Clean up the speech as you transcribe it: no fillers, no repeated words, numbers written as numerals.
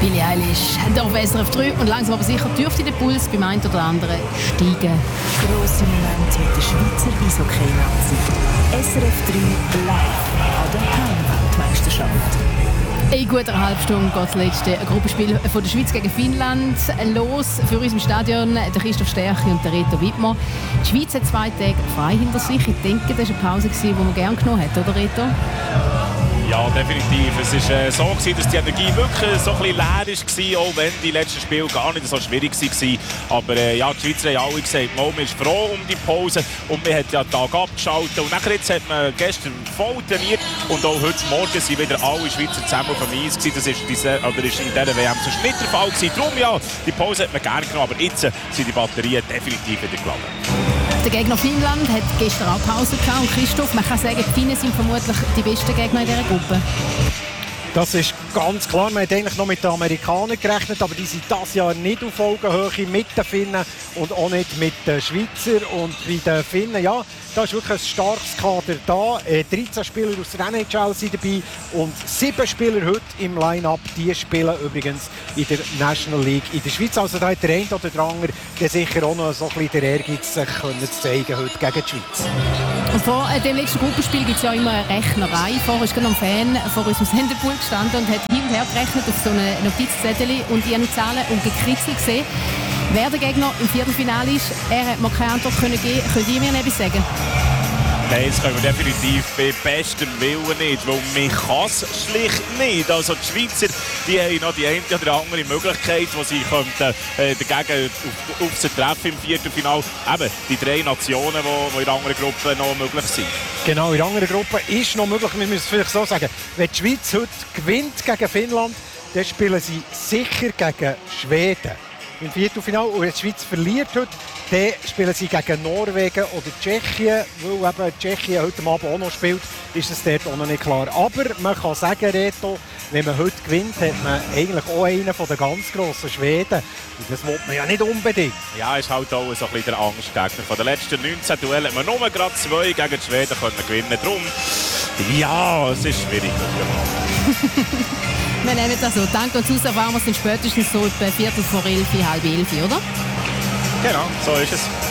Billie Eilish, hier auf SRF 3 und langsam aber sicher dürfte der Puls beim einen oder anderen steigen. Grosse Momente mit der Schweizer Eishockey-Nazi. SRF 3 live an der Heimweltmeisterschaft. In guter Halbstunde geht das letzte Gruppenspiel von der Schweiz gegen Finnland los. Für uns im Stadion der Christoph Stärchi und der Reto Wittmer. Die Schweiz hat 2 Tage frei hinter sich. Ich denke, das war eine Pause, die man gerne genommen hat, oder Reto? Ja, definitiv. Es war so, dass die Energie wirklich so ein bisschen leer war, auch wenn die letzten Spiele gar nicht so schwierig waren. Aber ja, die Schweizer haben alle gesagt, man ist froh um die Pause und man hat ja den Tag abgeschaltet. Und nachher jetzt hat man gestern voll trainiert und auch heute Morgen sind wieder alle Schweizer zusammen auf dem Eis gewesen. Das ist in dieser WM sonst nicht der Fall gewesen. Darum ja, die Pause hat man gerne genommen, aber jetzt sind die Batterien definitiv wieder geladen. Der Gegner Finnland hat gestern auch Pause gehabt. Und Christoph, man kann sagen, die Finnen sind vermutlich die besten Gegner in dieser Gruppe. Das ist ganz klar. Man hat eigentlich noch mit den Amerikanern gerechnet, aber die sind dieses Jahr nicht auf Augenhöhe mit den Finnen und auch nicht mit den Schweizern. Und bei den Finnen, ja, da ist wirklich ein starkes Kader da. 13 Spieler aus der NHL sind dabei und 7 Spieler heute im Line-Up. Die spielen übrigens in der National League in der Schweiz. Also da hat der eine oder der andere der sicher auch noch so ein bisschen der Ehrgeiz, sich zu zeigen heute gegen die Schweiz. Und vor dem letzten Gruppenspiel gibt es ja immer eine Rechnerei. Vorher ist gerade ein Fan vor unserem Sendepool gestanden und hat hin und her gerechnet auf so eine Notizzettel und die haben Zahlen und gekritzelt gesehen. Wer der Gegner im Viertelfinale ist, er hat mir keine Antwort geben können. Könnt ihr mir etwas sagen? Nein, das können wir definitiv bei bestem Willen nicht, weil man kann es schlicht nicht. Also die Schweizer, die haben noch die eine oder andere Möglichkeit, wo sie könnten, dagegen auf sie treffen im Viertelfinale. Eben die 3 Nationen, die in der anderen Gruppe noch möglich sind. Genau, in der anderen Gruppe ist noch möglich, wir müssen es vielleicht so sagen, wenn die Schweiz heute gewinnt gegen Finnland, dann spielen sie sicher gegen Schweden im Viertelfinale. Und wenn die Schweiz verliert heute, dann spielen sie gegen Norwegen oder Tschechien. Weil eben Tschechien heute Abend auch noch spielt, ist es dort auch noch nicht klar. Aber man kann sagen, Reto, wenn man heute gewinnt, hat man eigentlich auch einen der ganz grossen Schweden. Und das will man ja nicht unbedingt. Ja, ist halt auch so ein bisschen der Angstgegner. Von den letzten 19 Duellen hat man nur gerade 2 gegen die Schweden gewinnen. Darum, ja, es ist schwierig. Wir nehmen das so. Danke und Susa fahren wir es dann spätestens so bei 11:15, 10:30, oder? Genau, so ist es.